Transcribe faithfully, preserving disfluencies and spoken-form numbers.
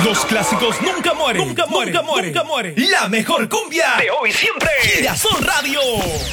Los clásicos nunca mueren, nunca mueren, nunca mueren, nunca mueren. La mejor cumbia de hoy y siempre. Girasol Radio.